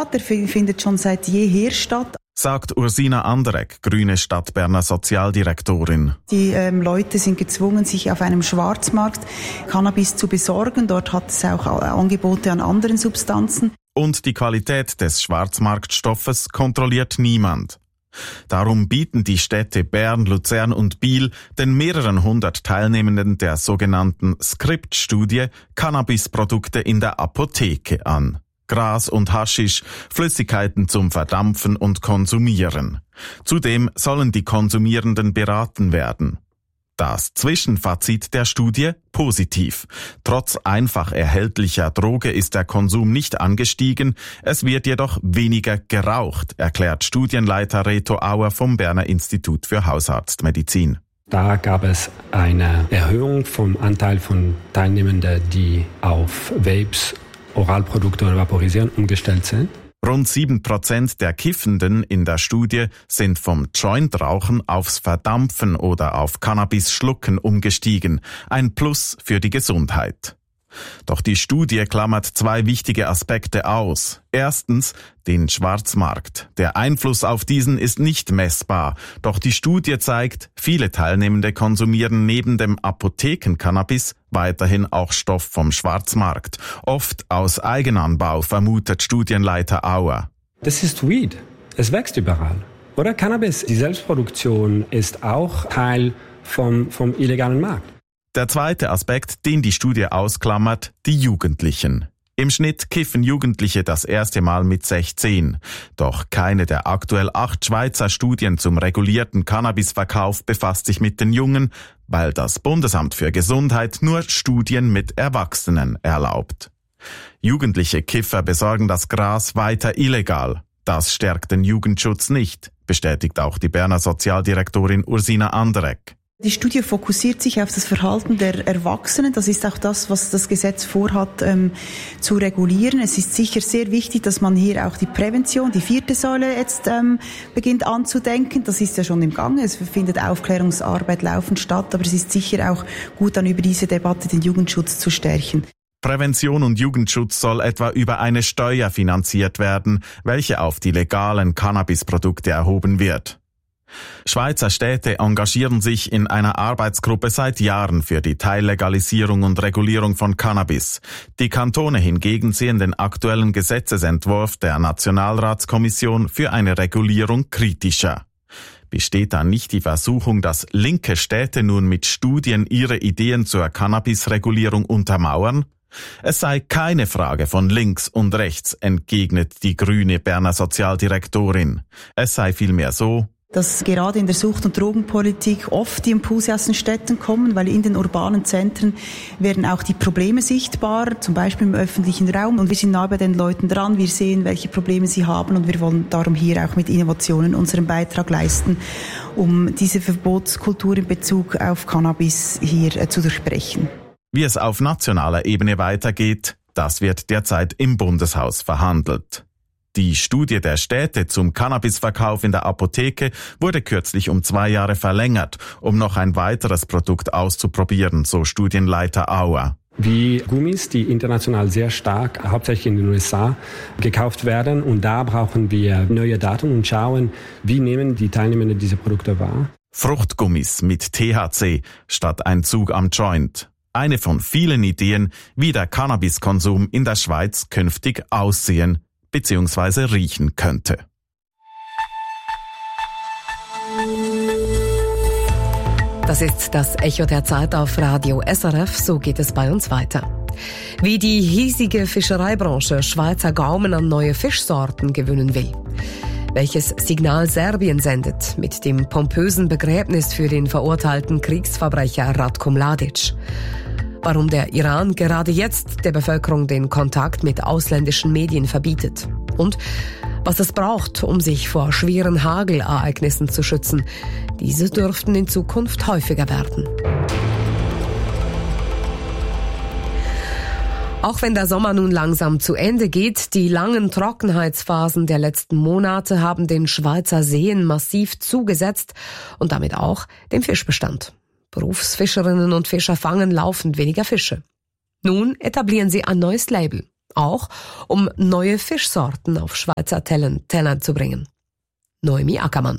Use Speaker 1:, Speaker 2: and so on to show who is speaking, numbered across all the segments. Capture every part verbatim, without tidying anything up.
Speaker 1: statt, der findet schon seit jeher statt.
Speaker 2: Sagt Ursina Anderegg, grüne Stadtberner Sozialdirektorin.
Speaker 1: Die ähm, Leute sind gezwungen, sich auf einem Schwarzmarkt Cannabis zu besorgen. Dort hat es auch Angebote an anderen Substanzen.
Speaker 2: Und die Qualität des Schwarzmarktstoffes kontrolliert niemand. Darum bieten die Städte Bern, Luzern und Biel den mehreren hundert Teilnehmenden der sogenannten Skript-Studie Cannabisprodukte in der Apotheke an. Gras und Haschisch, Flüssigkeiten zum Verdampfen und Konsumieren. Zudem sollen die Konsumierenden beraten werden. Das Zwischenfazit der Studie positiv. Trotz einfach erhältlicher Droge ist der Konsum nicht angestiegen, es wird jedoch weniger geraucht, erklärt Studienleiter Reto Auer vom Berner Institut für Hausarztmedizin.
Speaker 3: Da gab es eine Erhöhung vom Anteil von Teilnehmenden, die auf Vapes, Oralprodukte oder Vaporisieren umgestellt sind.
Speaker 2: Rund sieben Prozent der Kiffenden in der Studie sind vom Jointrauchen aufs Verdampfen oder auf Cannabis-Schlucken umgestiegen. Ein Plus für die Gesundheit. Doch die Studie klammert zwei wichtige Aspekte aus. Erstens den Schwarzmarkt. Der Einfluss auf diesen ist nicht messbar. Doch die Studie zeigt, viele Teilnehmende konsumieren neben dem Apothekencannabis weiterhin auch Stoff vom Schwarzmarkt. Oft aus Eigenanbau, vermutet Studienleiter Auer.
Speaker 3: Das ist Weed. Es wächst überall. Oder Cannabis, die Selbstproduktion ist auch Teil vom, vom illegalen Markt.
Speaker 2: Der zweite Aspekt, den die Studie ausklammert, die Jugendlichen. Im Schnitt kiffen Jugendliche das erste Mal mit sechzehn. Doch keine der aktuell acht Schweizer Studien zum regulierten Cannabisverkauf befasst sich mit den Jungen, weil das Bundesamt für Gesundheit nur Studien mit Erwachsenen erlaubt. Jugendliche Kiffer besorgen das Gras weiter illegal. Das stärkt den Jugendschutz nicht, bestätigt auch die Berner Sozialdirektorin Ursina Anderegg.
Speaker 1: Die Studie fokussiert sich auf das Verhalten der Erwachsenen. Das ist auch das, was das Gesetz vorhat, ähm, zu regulieren. Es ist sicher sehr wichtig, dass man hier auch die Prävention, die vierte Säule jetzt ähm, beginnt anzudenken. Das ist ja schon im Gange. Es findet Aufklärungsarbeit laufend statt. Aber es ist sicher auch gut, dann über diese Debatte den Jugendschutz zu stärken.
Speaker 2: Prävention und Jugendschutz soll etwa über eine Steuer finanziert werden, welche auf die legalen Cannabisprodukte erhoben wird. Schweizer Städte engagieren sich in einer Arbeitsgruppe seit Jahren für die Teillegalisierung und Regulierung von Cannabis. Die Kantone hingegen sehen den aktuellen Gesetzesentwurf der Nationalratskommission für eine Regulierung kritischer. Besteht da nicht die Versuchung, dass linke Städte nun mit Studien ihre Ideen zur Cannabisregulierung untermauern? Es sei keine Frage von links und rechts, entgegnet die grüne Berner Sozialdirektorin. Es sei vielmehr so,
Speaker 1: dass gerade in der Sucht- und Drogenpolitik oft die Impulse aus den Städten kommen, weil in den urbanen Zentren werden auch die Probleme sichtbar, zum Beispiel im öffentlichen Raum. Und wir sind nah bei den Leuten dran, wir sehen, welche Probleme sie haben und wir wollen darum hier auch mit Innovationen unseren Beitrag leisten, um diese Verbotskultur in Bezug auf Cannabis hier äh, zu durchbrechen.
Speaker 2: Wie es auf nationaler Ebene weitergeht, das wird derzeit im Bundeshaus verhandelt. Die Studie der Städte zum Cannabisverkauf in der Apotheke wurde kürzlich um zwei Jahre verlängert, um noch ein weiteres Produkt auszuprobieren, so Studienleiter Auer.
Speaker 3: Wie Gummis, die international sehr stark, hauptsächlich in den U S A, gekauft werden. Und da brauchen wir neue Daten und schauen, wie nehmen die Teilnehmer diese Produkte wahr.
Speaker 2: Fruchtgummis mit T H C statt ein Zug am Joint. Eine von vielen Ideen, wie der Cannabiskonsum in der Schweiz künftig aussehen bzw. riechen könnte.
Speaker 4: Das ist das Echo der Zeit auf Radio S R F, so geht es bei uns weiter. Wie die hiesige Fischereibranche Schweizer Gaumen an neue Fischsorten gewöhnen will. Welches Signal Serbien sendet mit dem pompösen Begräbnis für den verurteilten Kriegsverbrecher Ratko Mladic. Warum der Iran gerade jetzt der Bevölkerung den Kontakt mit ausländischen Medien verbietet. Und was es braucht, um sich vor schweren Hagelereignissen zu schützen. Diese dürften in Zukunft häufiger werden. Auch wenn der Sommer nun langsam zu Ende geht, die langen Trockenheitsphasen der letzten Monate haben den Schweizer Seen massiv zugesetzt und damit auch den Fischbestand. Berufsfischerinnen und Fischer fangen laufend weniger Fische. Nun etablieren sie ein neues Label. Auch um neue Fischsorten auf Schweizer Tellern, Tellern zu bringen. Noemi Ackermann.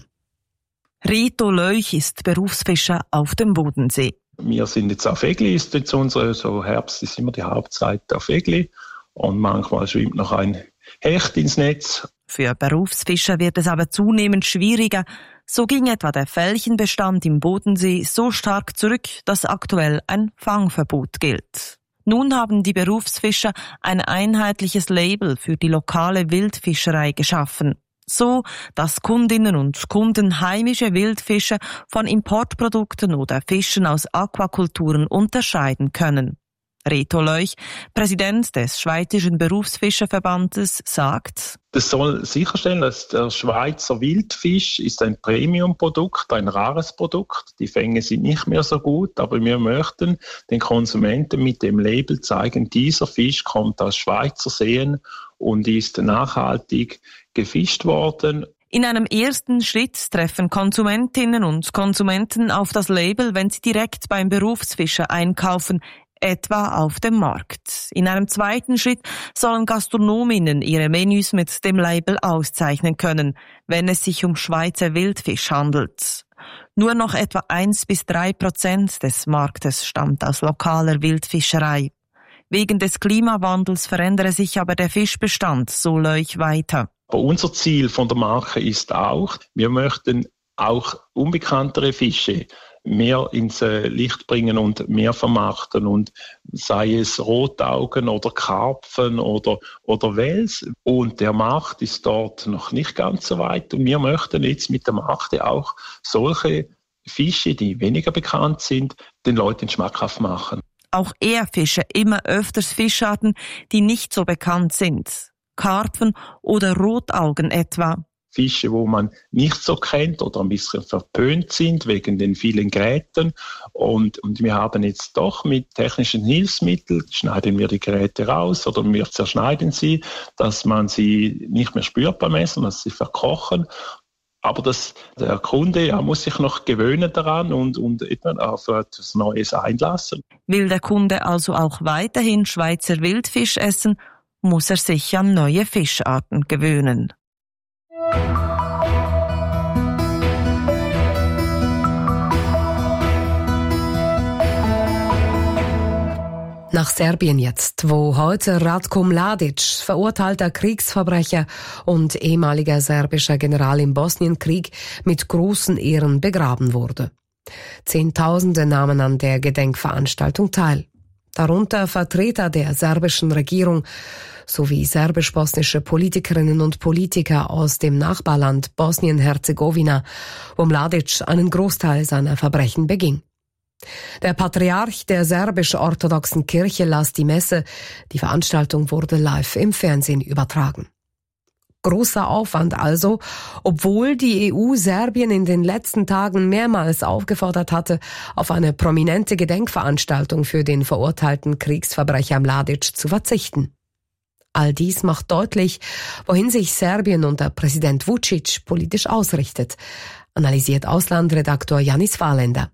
Speaker 5: Rito Leuch ist Berufsfischer auf dem Bodensee.
Speaker 6: Wir sind jetzt auf Egli, ist jetzt unsere, so Herbst ist immer die Hauptzeit auf Egli. Und manchmal schwimmt noch ein Hecht ins Netz.
Speaker 5: Für Berufsfischer wird es aber zunehmend schwieriger. So ging etwa der Felchenbestand im Bodensee so stark zurück, dass aktuell ein Fangverbot gilt. Nun haben die Berufsfischer ein einheitliches Label für die lokale Wildfischerei geschaffen. So, dass Kundinnen und Kunden heimische Wildfische von Importprodukten oder Fischen aus Aquakulturen unterscheiden können. Reto Leuch, Präsident des Schweizerischen Berufsfischerverbandes, sagt:
Speaker 6: Das soll sicherstellen, dass der Schweizer Wildfisch ist ein Premium-Produkt, ein rares Produkt. Die Fänge sind nicht mehr so gut, aber wir möchten den Konsumenten mit dem Label zeigen, dieser Fisch kommt aus Schweizer Seen und ist nachhaltig gefischt worden.
Speaker 5: In einem ersten Schritt treffen Konsumentinnen und Konsumenten auf das Label, wenn sie direkt beim Berufsfischer einkaufen, etwa auf dem Markt. In einem zweiten Schritt sollen Gastronominnen ihre Menüs mit dem Label auszeichnen können, wenn es sich um Schweizer Wildfisch handelt. Nur noch etwa eins bis drei Prozent des Marktes stammt aus lokaler Wildfischerei. Wegen des Klimawandels verändere sich aber der Fischbestand, so Leuch weiter.
Speaker 6: Aber unser Ziel von der Marke ist auch, wir möchten auch unbekanntere Fische mehr ins Licht bringen und mehr vermarkten, und sei es Rotaugen oder Karpfen oder, oder Wels. Und der Markt ist dort noch nicht ganz so weit, und wir möchten jetzt mit der Marke auch solche Fische, die weniger bekannt sind, den Leuten schmackhaft machen.
Speaker 5: Auch er fische immer öfters Fischarten, die nicht so bekannt sind. Karpfen oder Rotaugen etwa.
Speaker 6: Fische, wo man nicht so kennt oder ein bisschen verpönt sind wegen den vielen Gräten. Und, und wir haben jetzt doch mit technischen Hilfsmitteln, schneiden wir die Gräte raus oder wir zerschneiden sie, dass man sie nicht mehr spürt beim Essen, dass sie verkochen. Aber das, der Kunde ja, muss sich noch gewöhnen daran und, und auf etwas Neues einlassen.
Speaker 5: Will der Kunde also auch weiterhin Schweizer Wildfisch essen, muss er sich an neue Fischarten gewöhnen.
Speaker 4: Nach Serbien jetzt, wo heute Ratko Mladic, verurteilter Kriegsverbrecher und ehemaliger serbischer General im Bosnienkrieg, mit großen Ehren begraben wurde. Zehntausende nahmen an der Gedenkveranstaltung teil. Darunter Vertreter der serbischen Regierung sowie serbisch-bosnische Politikerinnen und Politiker aus dem Nachbarland Bosnien-Herzegowina, wo Mladic einen Großteil seiner Verbrechen beging. Der Patriarch der serbisch-orthodoxen Kirche las die Messe. Die Veranstaltung wurde live im Fernsehen übertragen. Großer Aufwand also, obwohl die E U Serbien in den letzten Tagen mehrmals aufgefordert hatte, auf eine prominente Gedenkveranstaltung für den verurteilten Kriegsverbrecher Mladic zu verzichten. All dies macht deutlich, wohin sich Serbien unter Präsident Vučić politisch ausrichtet, analysiert Auslandredaktor Janis Fahrländer.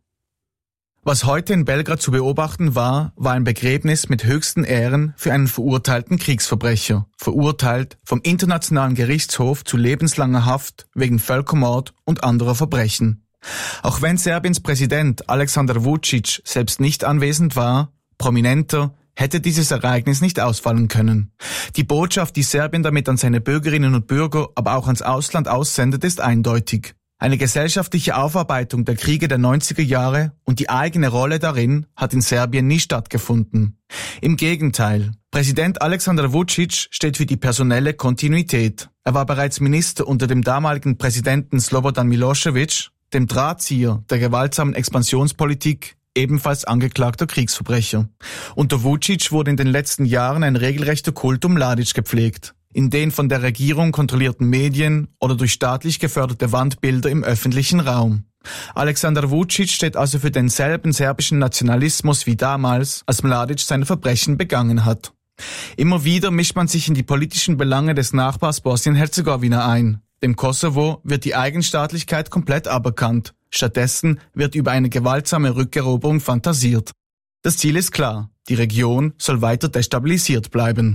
Speaker 2: Was heute in Belgrad zu beobachten war, war ein Begräbnis mit höchsten Ehren für einen verurteilten Kriegsverbrecher, verurteilt vom Internationalen Gerichtshof zu lebenslanger Haft wegen Völkermord und anderer Verbrechen. Auch wenn Serbiens Präsident Aleksandar Vučić selbst nicht anwesend war, prominenter, hätte dieses Ereignis nicht ausfallen können. Die Botschaft, die Serbien damit an seine Bürgerinnen und Bürger, aber auch ans Ausland aussendet, ist eindeutig. Eine gesellschaftliche Aufarbeitung der Kriege der neunziger Jahre und die eigene Rolle darin hat in Serbien nie stattgefunden. Im Gegenteil, Präsident Aleksandar Vučić steht für die personelle Kontinuität. Er war bereits Minister unter dem damaligen Präsidenten Slobodan Milošević, dem Drahtzieher der gewaltsamen Expansionspolitik, ebenfalls angeklagter Kriegsverbrecher. Unter Vučić wurde in den letzten Jahren ein regelrechter Kult um Mladic gepflegt, in den von der Regierung kontrollierten Medien oder durch staatlich geförderte Wandbilder im öffentlichen Raum. Aleksandar Vučić steht also für denselben serbischen Nationalismus wie damals, als Mladic seine Verbrechen begangen hat. Immer wieder mischt man sich in die politischen Belange des Nachbars Bosnien-Herzegowina ein. Dem Kosovo wird die Eigenstaatlichkeit komplett aberkannt. Stattdessen wird über eine gewaltsame Rückeroberung fantasiert. Das Ziel ist klar, die Region soll weiter destabilisiert bleiben.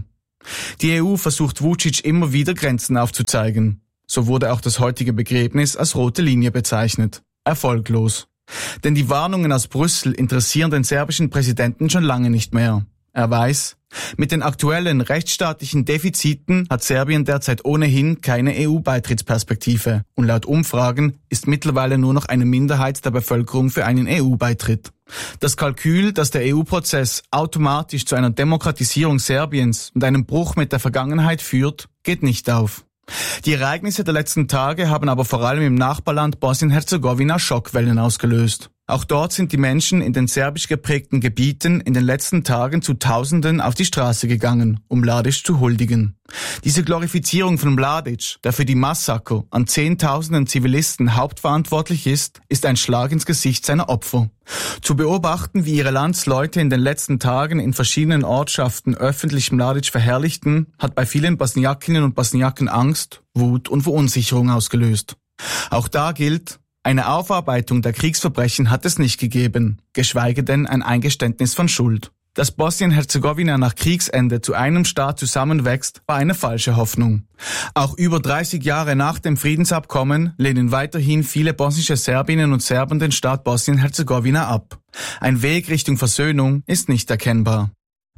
Speaker 7: Die E U versucht Vučić immer wieder Grenzen aufzuzeigen. So wurde auch das heutige Begräbnis als rote Linie bezeichnet. Erfolglos. Denn die Warnungen aus Brüssel interessieren den serbischen Präsidenten schon lange nicht mehr. Er weiß, mit den aktuellen rechtsstaatlichen Defiziten hat Serbien derzeit ohnehin keine E U-Beitrittsperspektive und laut Umfragen ist mittlerweile nur noch eine Minderheit der Bevölkerung für einen E U-Beitritt. Das Kalkül, dass der E U-Prozess automatisch zu einer Demokratisierung Serbiens und einem Bruch mit der Vergangenheit führt, geht nicht auf. Die Ereignisse der letzten Tage haben aber vor allem im Nachbarland Bosnien-Herzegowina Schockwellen ausgelöst. Auch dort sind die Menschen in den serbisch geprägten Gebieten in den letzten Tagen zu Tausenden auf die Straße gegangen, um Mladic zu huldigen. Diese Glorifizierung von Mladic, der für die Massaker an Zehntausenden Zivilisten hauptverantwortlich ist, ist ein Schlag ins Gesicht seiner Opfer. Zu beobachten, wie ihre Landsleute in den letzten Tagen in verschiedenen Ortschaften öffentlich Mladic verherrlichten, hat bei vielen Bosniakinnen und Bosniaken Angst, Wut und Verunsicherung ausgelöst. Auch da gilt, eine Aufarbeitung der Kriegsverbrechen hat es nicht gegeben, geschweige denn ein Eingeständnis von Schuld. Dass Bosnien-Herzegowina nach Kriegsende zu einem Staat zusammenwächst, war eine falsche Hoffnung. Auch über dreißig Jahre nach dem Friedensabkommen lehnen weiterhin viele bosnische Serbinnen und Serben den Staat Bosnien-Herzegowina ab. Ein Weg Richtung Versöhnung ist nicht erkennbar.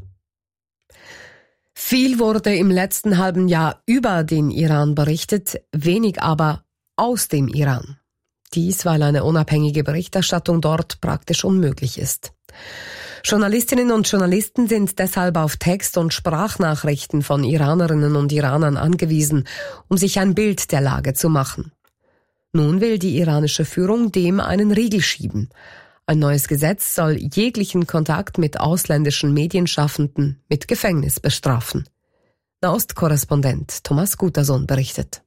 Speaker 4: Viel wurde im letzten halben Jahr über den Iran berichtet, wenig aber aus dem Iran. Dies, weil eine unabhängige Berichterstattung dort praktisch unmöglich ist. Journalistinnen und Journalisten sind deshalb auf Text- und Sprachnachrichten von Iranerinnen und Iranern angewiesen, um sich ein Bild der Lage zu machen. Nun will die iranische Führung dem einen Riegel schieben. Ein neues Gesetz soll jeglichen Kontakt mit ausländischen Medienschaffenden mit Gefängnis bestrafen. Nahost-Korrespondent Thomas Gutersohn berichtet.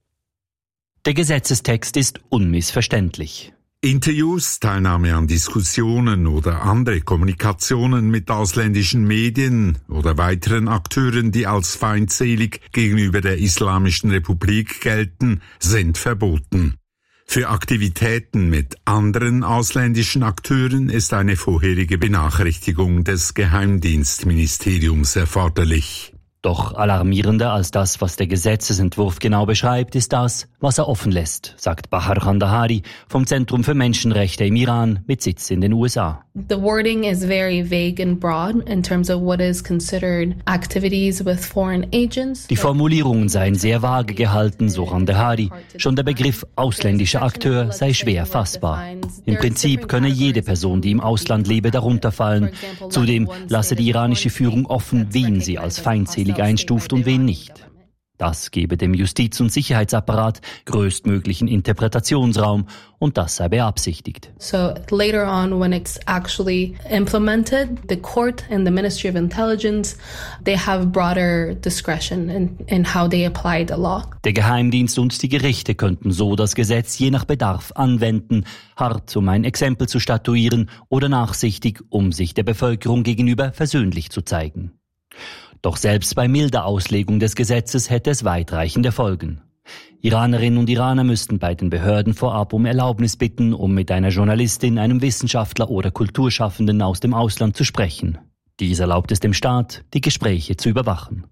Speaker 8: Der Gesetzestext ist unmissverständlich.
Speaker 9: Interviews, Teilnahme an Diskussionen oder andere Kommunikationen mit ausländischen Medien oder weiteren Akteuren, die als feindselig gegenüber der Islamischen Republik gelten, sind verboten. Für Aktivitäten mit anderen ausländischen Akteuren ist eine vorherige Benachrichtigung des Geheimdienstministeriums erforderlich.
Speaker 8: Doch alarmierender als das, was der Gesetzesentwurf genau beschreibt, ist das, was er offen lässt, sagt Bahar Khandahari vom Zentrum für Menschenrechte im Iran mit Sitz in den U S A.
Speaker 10: The wording is very vague and broad in terms of what is considered activities with foreign agents.
Speaker 8: Die Formulierungen seien sehr vage gehalten, so Khandahari. Schon der Begriff ausländischer Akteur sei schwer fassbar. Im Prinzip könne jede Person, die im Ausland lebe, darunter fallen. Zudem lasse die iranische Führung offen, wen sie als feindselig einstuft und wen nicht. Das gebe dem Justiz- und Sicherheitsapparat größtmöglichen Interpretationsraum und das sei beabsichtigt.
Speaker 10: So later on, when it's actually implemented, the court and the Ministry of Intelligence, they have broader discretion in, in how they apply the law.
Speaker 8: Der Geheimdienst und die Gerichte könnten so das Gesetz je nach Bedarf anwenden, hart, um ein Exempel zu statuieren, oder nachsichtig, um sich der Bevölkerung gegenüber versöhnlich zu zeigen. Doch selbst bei milder Auslegung des Gesetzes hätte es weitreichende Folgen. Iranerinnen und Iraner müssten bei den Behörden vorab um Erlaubnis bitten, um mit einer Journalistin, einem Wissenschaftler oder Kulturschaffenden aus dem Ausland zu sprechen. Dies erlaubt es dem Staat, die Gespräche zu überwachen.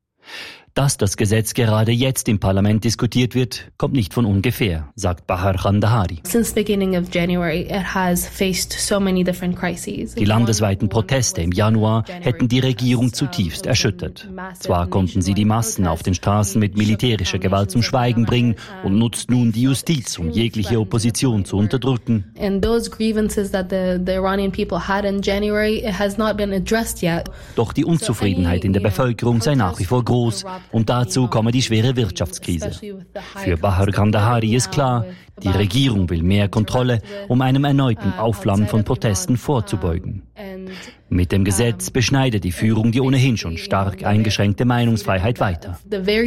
Speaker 8: Dass das Gesetz gerade jetzt im Parlament diskutiert wird, kommt nicht von ungefähr, sagt Bahar Khandahari.
Speaker 10: Since the beginning of January, it has faced so many different crises.
Speaker 8: Die landesweiten Proteste im Januar hätten die Regierung zutiefst erschüttert. Zwar konnten sie die Massen auf den Straßen mit militärischer Gewalt zum Schweigen bringen und nutzt nun die Justiz, um jegliche Opposition zu unterdrücken.
Speaker 10: And those grievances that the, the Iranian people had in January, it has not been addressed yet.
Speaker 8: Doch die Unzufriedenheit in der Bevölkerung sei nach wie vor groß. Und dazu komme die schwere Wirtschaftskrise. Für Bahar Khandahari ist klar, die Regierung will mehr Kontrolle, um einem erneuten Aufflammen von Protesten vorzubeugen. Mit dem Gesetz beschneidet die Führung die ohnehin schon stark eingeschränkte Meinungsfreiheit weiter.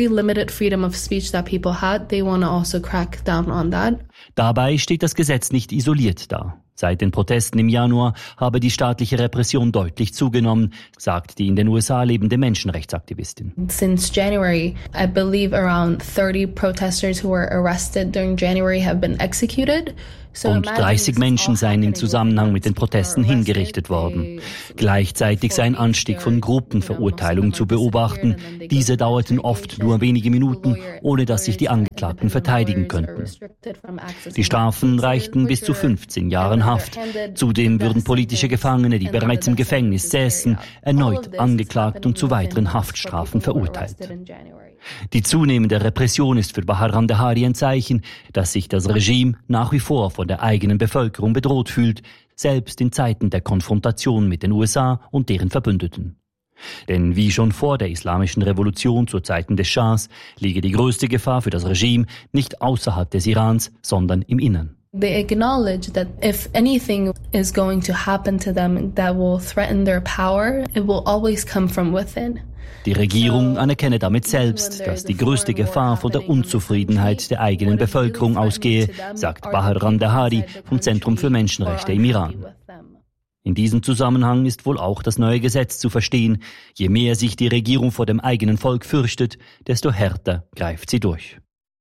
Speaker 8: Dabei steht das Gesetz nicht isoliert da. Seit den Protesten im Januar habe die staatliche Repression deutlich zugenommen, sagt die in den U S A lebende Menschenrechtsaktivistin.
Speaker 10: Since January, I believe around thirty protesters who were arrested during January have been executed.
Speaker 8: Rund dreißig Menschen seien im Zusammenhang mit den Protesten hingerichtet worden. Gleichzeitig sei ein Anstieg von Gruppenverurteilungen zu beobachten. Diese dauerten oft nur wenige Minuten, ohne dass sich die Angeklagten verteidigen könnten. Die Strafen reichten bis zu fünfzehn Jahren Haft. Zudem würden politische Gefangene, die bereits im Gefängnis säßen, erneut angeklagt und zu weiteren Haftstrafen verurteilt. Die zunehmende Repression ist für Bahar Randehari ein Zeichen, dass sich das Regime nach wie vor von der eigenen Bevölkerung bedroht fühlt, selbst in Zeiten der Konfrontation mit den U S A und deren Verbündeten. Denn wie schon vor der islamischen Revolution zu Zeiten des Schahs liege die größte Gefahr für das Regime nicht außerhalb des Irans, sondern im Innern.
Speaker 10: They acknowledge that if anything is going to happen to them that will threaten their power, it will always come from within.
Speaker 8: Die Regierung anerkenne damit selbst, dass die größte Gefahr von der Unzufriedenheit der eigenen Bevölkerung ausgehe, sagt Bahar Randehari vom Zentrum für Menschenrechte im Iran. In diesem Zusammenhang ist wohl auch das neue Gesetz zu verstehen. Je mehr sich die Regierung vor dem eigenen Volk fürchtet, desto härter greift sie durch.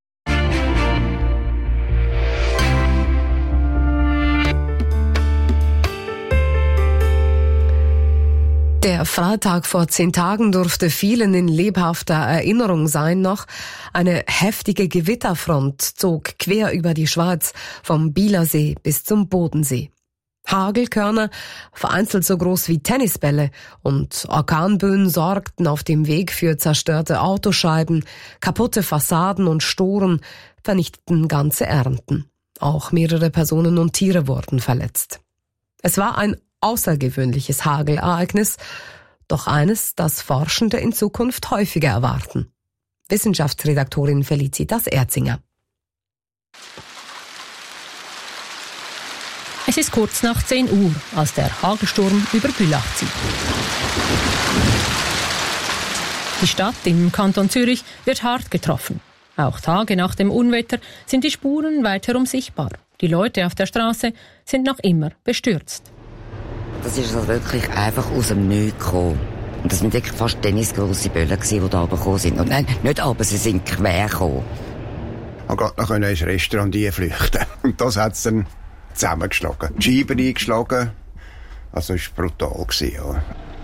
Speaker 4: Der Freitag vor zehn Tagen durfte vielen in lebhafter Erinnerung sein noch. Eine heftige Gewitterfront zog quer über die Schweiz, vom Bielersee bis zum Bodensee. Hagelkörner, vereinzelt so groß wie Tennisbälle, und Orkanböen sorgten auf dem Weg für zerstörte Autoscheiben, kaputte Fassaden und Storen, vernichteten ganze Ernten. Auch mehrere Personen und Tiere wurden verletzt. Es war ein außergewöhnliches Hagelereignis, doch eines, das Forschende in Zukunft häufiger erwarten. Wissenschaftsredaktorin Felicitas Erzinger.
Speaker 11: Es ist kurz nach zehn Uhr, als der Hagelsturm über Bülach zieht. Die Stadt im Kanton Zürich wird hart getroffen. Auch Tage nach dem Unwetter sind die Spuren weiterum sichtbar. Die Leute auf der Straße sind noch immer bestürzt.
Speaker 12: Das ist also wirklich einfach aus dem Nichts gekommen. Und das waren wirklich fast tennisgrosse Böllen, die da runtergekommen sind. Und nein, nicht runter, sie sind quer gekommen.
Speaker 13: Man konnte noch ins Restaurant flüchten. Und das hat es dann zusammengeschlagen. Die Scheiben eingeschlagen. Also es war brutal. Ja.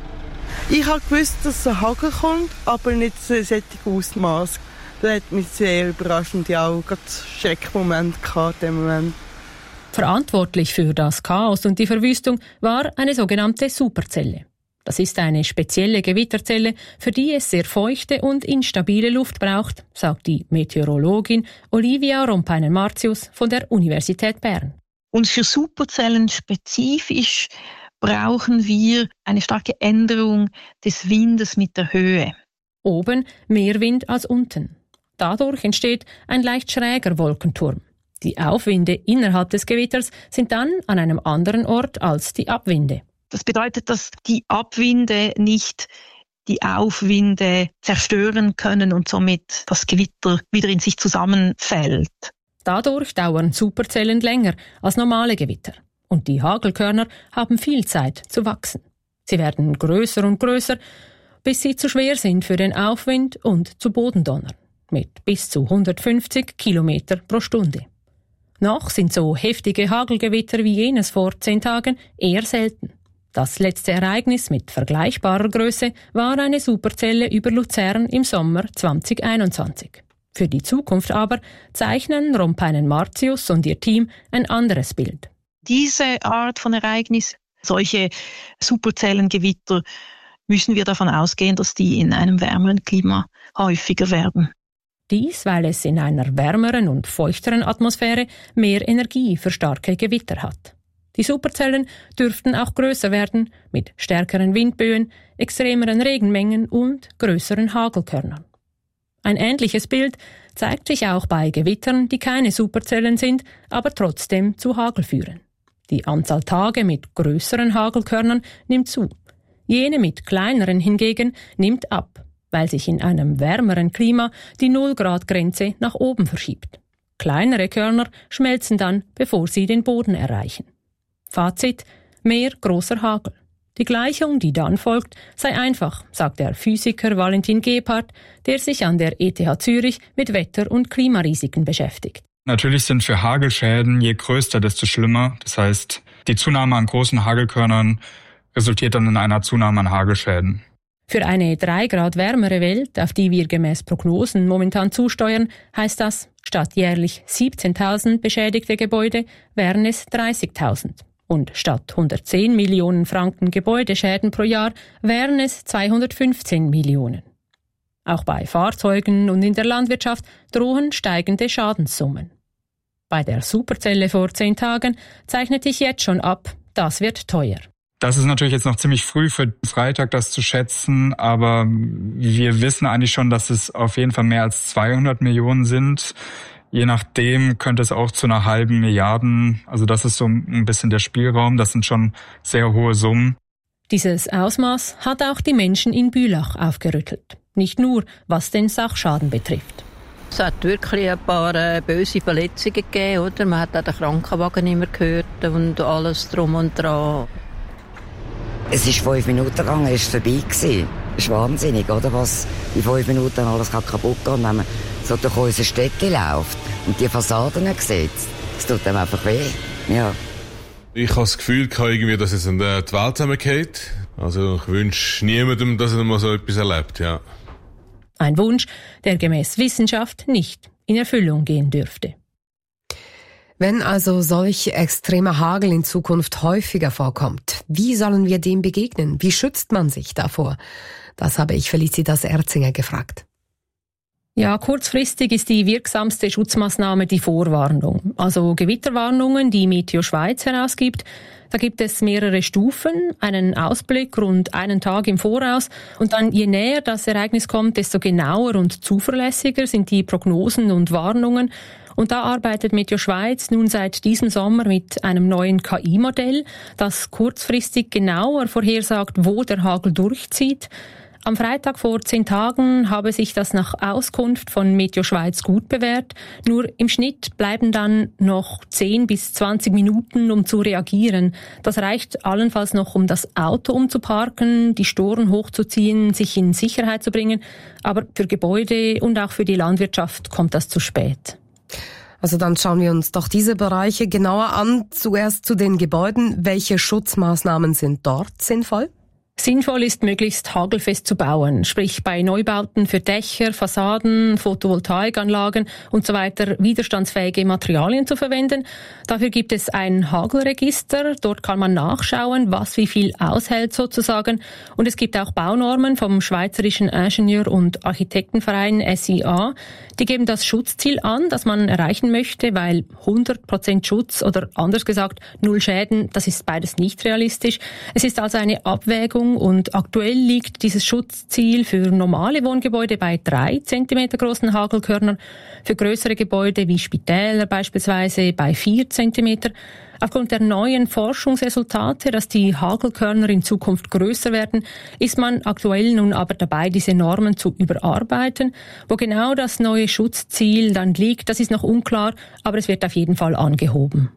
Speaker 14: Ich habe gewusst, dass es ein Hagel kommt, aber nicht so ein solches Ausmaß. Das hat mich sehr überrascht und ich auch gerade einen Schreckmoment gehabt in dem Moment.
Speaker 11: Verantwortlich für das Chaos und die Verwüstung war eine sogenannte Superzelle. Das ist eine spezielle Gewitterzelle, für die es sehr feuchte und instabile Luft braucht, sagt die Meteorologin Olivia Rompainen-Martius von der Universität Bern.
Speaker 15: Und für Superzellen spezifisch brauchen wir eine starke Änderung des Windes mit der Höhe.
Speaker 11: Oben mehr Wind als unten. Dadurch entsteht ein leicht schräger Wolkenturm. Die Aufwinde innerhalb des Gewitters sind dann an einem anderen Ort als die Abwinde.
Speaker 15: Das bedeutet, dass die Abwinde nicht die Aufwinde zerstören können und somit das Gewitter wieder in sich zusammenfällt.
Speaker 11: Dadurch dauern Superzellen länger als normale Gewitter. Und die Hagelkörner haben viel Zeit zu wachsen. Sie werden größer und größer, bis sie zu schwer sind für den Aufwind und zu Bodendonnern. Mit bis zu hundertfünfzig Kilometer pro Stunde. Noch sind so heftige Hagelgewitter wie jenes vor zehn Tagen eher selten. Das letzte Ereignis mit vergleichbarer Größe war eine Superzelle über Luzern im Sommer zwanzig einundzwanzig. Für die Zukunft aber zeichnen Rompainen-Martius und ihr Team ein anderes Bild.
Speaker 15: Diese Art von Ereignis, solche Superzellengewitter, müssen wir davon ausgehen, dass die in einem wärmeren Klima häufiger werden.
Speaker 11: Dies, weil es in einer wärmeren und feuchteren Atmosphäre mehr Energie für starke Gewitter hat. Die Superzellen dürften auch größer werden, mit stärkeren Windböen, extremeren Regenmengen und größeren Hagelkörnern. Ein ähnliches Bild zeigt sich auch bei Gewittern, die keine Superzellen sind, aber trotzdem zu Hagel führen. Die Anzahl Tage mit größeren Hagelkörnern nimmt zu. Jene mit kleineren hingegen nimmt ab, weil sich in einem wärmeren Klima die null-Grad-Grenze nach oben verschiebt. Kleinere Körner schmelzen dann, bevor sie den Boden erreichen. Fazit: mehr großer Hagel. Die Gleichung, die dann folgt, sei einfach, sagt der Physiker Valentin Gebhardt, der sich an der E T H Zürich mit Wetter- und Klimarisiken beschäftigt.
Speaker 16: Natürlich sind für Hagelschäden je größer, desto schlimmer. Das heißt, die Zunahme an großen Hagelkörnern resultiert dann in einer Zunahme an Hagelschäden.
Speaker 11: Für eine drei Grad wärmere Welt, auf die wir gemäß Prognosen momentan zusteuern, heißt das, statt jährlich siebzehntausend beschädigte Gebäude wären es dreißigtausend. Und statt hundertzehn Millionen Franken Gebäudeschäden pro Jahr wären es zweihundertfünfzehn Millionen. Auch bei Fahrzeugen und in der Landwirtschaft drohen steigende Schadenssummen. Bei der Superzelle vor zehn Tagen zeichnet sich jetzt schon ab, das wird teuer.
Speaker 16: Das ist natürlich jetzt noch ziemlich früh für Freitag, das zu schätzen, aber wir wissen eigentlich schon, dass es auf jeden Fall mehr als zweihundert Millionen sind. Je nachdem könnte es auch zu einer halben Milliarde, also das ist so ein bisschen der Spielraum, das sind schon sehr hohe Summen.
Speaker 11: Dieses Ausmaß hat auch die Menschen in Bülach aufgerüttelt. Nicht nur, was den Sachschaden betrifft.
Speaker 17: Es hat wirklich ein paar äh, böse Verletzungen gegeben, oder? Man hat auch den Krankenwagen nicht mehr gehört und alles drum und dran.
Speaker 12: Es ist fünf Minuten gegangen, es war vorbei. Das ist wahnsinnig, oder? Was in fünf Minuten alles kaputt geht, wenn man so durch unser Städtchen läuft und die Fassaden sieht. Es tut einem einfach weh. Ja.
Speaker 18: Ich habe das Gefühl, irgendwie, dass es in der Welt zusammengeht. Also ich wünsche niemandem, dass er mal so etwas erlebt, ja.
Speaker 11: Ein Wunsch, der gemäß Wissenschaft nicht in Erfüllung gehen dürfte.
Speaker 4: Wenn also solch extremer Hagel in Zukunft häufiger vorkommt, wie sollen wir dem begegnen? Wie schützt man sich davor? Das habe ich Felicitas Erzinger gefragt.
Speaker 11: Ja, kurzfristig ist die wirksamste Schutzmaßnahme die Vorwarnung. Also Gewitterwarnungen, die Meteo Schweiz herausgibt. Da gibt es mehrere Stufen, einen Ausblick rund einen Tag im Voraus und dann je näher das Ereignis kommt, desto genauer und zuverlässiger sind die Prognosen und Warnungen. Und da arbeitet Meteo Schweiz nun seit diesem Sommer mit einem neuen K I-Modell, das kurzfristig genauer vorhersagt, wo der Hagel durchzieht. Am Freitag vor zehn Tagen habe sich das nach Auskunft von Meteo Schweiz gut bewährt. Nur im Schnitt bleiben dann noch zehn bis zwanzig Minuten, um zu reagieren. Das reicht allenfalls noch, um das Auto umzuparken, die Storen hochzuziehen, sich in Sicherheit zu bringen. Aber für Gebäude und auch für die Landwirtschaft kommt das zu spät.
Speaker 4: Also dann schauen wir uns doch diese Bereiche genauer an. Zuerst zu den Gebäuden. Welche Schutzmaßnahmen sind dort sinnvoll?
Speaker 11: Sinnvoll ist, möglichst hagelfest zu bauen, sprich bei Neubauten für Dächer, Fassaden, Photovoltaikanlagen und so weiter widerstandsfähige Materialien zu verwenden. Dafür gibt es ein Hagelregister, dort kann man nachschauen, was wie viel aushält sozusagen. Und es gibt auch Baunormen vom Schweizerischen Ingenieur- und Architektenverein S I A. Die geben das Schutzziel an, das man erreichen möchte, weil hundert Prozent Schutz oder anders gesagt null Schäden, das ist beides nicht realistisch. Es ist also eine Abwägung und aktuell liegt dieses Schutzziel für normale Wohngebäude bei drei Zentimeter großen Hagelkörnern, für größere Gebäude wie Spitäler beispielsweise bei vier Zentimeter. Aufgrund der neuen Forschungsresultate, dass die Hagelkörner in Zukunft größer werden, ist man aktuell nun aber dabei, diese Normen zu überarbeiten. Wo genau das neue Schutzziel dann liegt, das ist noch unklar, aber es wird auf jeden Fall angehoben.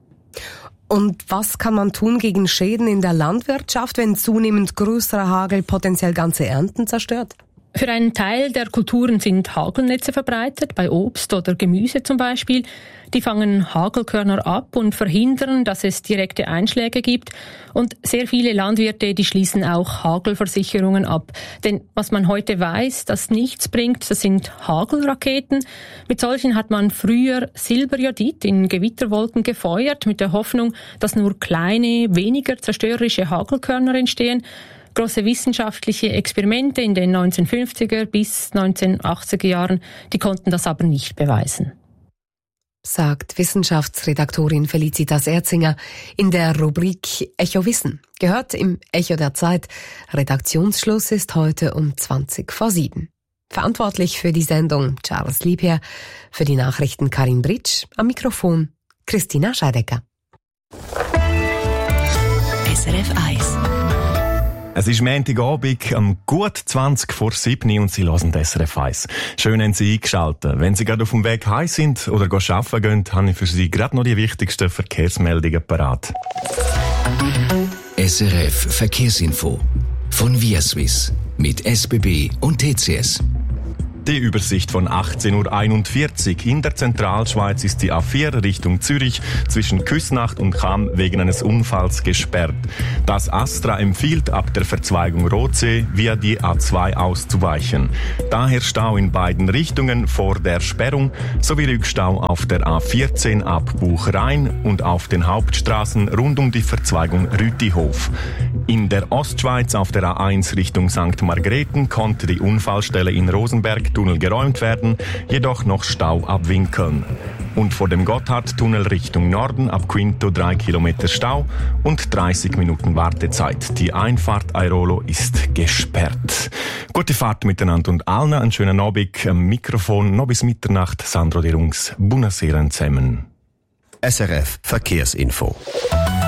Speaker 4: Und was kann man tun gegen Schäden in der Landwirtschaft, wenn zunehmend größerer Hagel potenziell ganze Ernten zerstört?
Speaker 11: Für einen Teil der Kulturen sind Hagelnetze verbreitet, bei Obst oder Gemüse zum Beispiel. Die fangen Hagelkörner ab und verhindern, dass es direkte Einschläge gibt. Und sehr viele Landwirte, die schließen auch Hagelversicherungen ab. Denn was man heute weiß, das nichts bringt, das sind Hagelraketen. Mit solchen hat man früher Silberjodid in Gewitterwolken gefeuert, mit der Hoffnung, dass nur kleine, weniger zerstörerische Hagelkörner entstehen. Große wissenschaftliche Experimente in den neunzehnhundertfünfziger bis neunzehnhundertachtziger Jahren, die konnten das aber nicht beweisen.
Speaker 4: Sagt Wissenschaftsredaktorin Felicitas Erzinger in der Rubrik Echo Wissen. Gehört im Echo der Zeit. Redaktionsschluss ist heute um zwanzig vor sieben. Verantwortlich für die Sendung Charles Liebherr, für die Nachrichten Karin Britsch, am Mikrofon Christina Scheidecker.
Speaker 19: S R F eins. Es ist Montagabend, um gut zwanzig vor sieben und Sie hören S R F eins. Schön, haben Sie eingeschaltet. Wenn Sie gerade auf dem Weg heim sind oder arbeiten gehen, habe ich für Sie gerade noch die wichtigsten Verkehrsmeldungen parat.
Speaker 20: S R F Verkehrsinfo von Viaswiss mit S B B und T C S.
Speaker 19: Die Übersicht von achtzehn Uhr einundvierzig. In der Zentralschweiz ist die A vier Richtung Zürich zwischen Küsnacht und Cham wegen eines Unfalls gesperrt. Das Astra empfiehlt, ab der Verzweigung Rotsee via die A zwei auszuweichen. Daher Stau in beiden Richtungen vor der Sperrung sowie Rückstau auf der A vierzehn ab Buchrhein und auf den Hauptstraßen rund um die Verzweigung Rütihof. In der Ostschweiz auf der A eins Richtung Sankt Margrethen konnte die Unfallstelle in Rosenberg-Tunnel geräumt werden, jedoch noch Stau ab Winkeln. Und vor dem Gotthardtunnel Richtung Norden ab Quinto drei Kilometer Stau und dreißig Minuten Wartezeit. Die Einfahrt Airolo ist gesperrt. Gute Fahrt miteinander und allen einen schönen Abend. Am Mikrofon noch bis Mitternacht. Sandro Derungs. Buonasera zusammen.
Speaker 20: S R F Verkehrsinfo.